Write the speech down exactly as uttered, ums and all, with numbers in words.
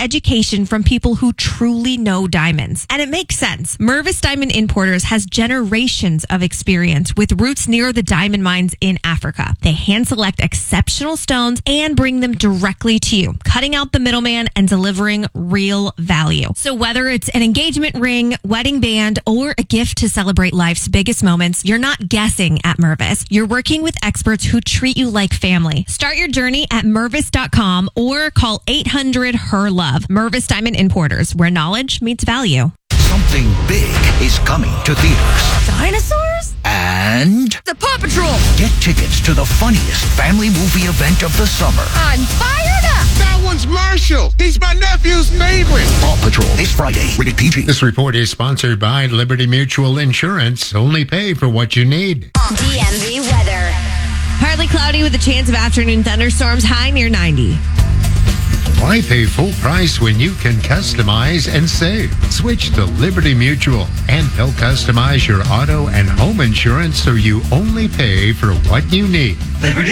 education from people who truly know diamonds. And it makes sense. Mervis Diamond Importers has generations of experience with roots near the diamond mines in Africa. They hand select exceptional stones and bring them directly to you, cutting out the middleman and delivering real value. So whether it's an engagement ring, wedding band, or a gift to celebrate life's biggest moments, you're not guessing at Mervis. You're working with experts who treat you like family. Start your journey at mervis dot com or call eight hundred H E R love. Mervis Diamond Importers, where knowledge meets value. Something big is coming to theaters. Dinosaurs? And The Paw Patrol! get tickets to the funniest family movie event of the summer. I'm fired up! That one's Marshall. He's my nephew's favorite. Paw Patrol this Friday. Rated P G. This report is sponsored by Liberty Mutual Insurance. Only pay for what you need. D M V weather. Partly cloudy with a chance of afternoon thunderstorms, high near ninety. Why pay full price when you can customize and save? Switch to Liberty Mutual, and they'll customize your auto and home insurance so you only pay for what you need. Liberty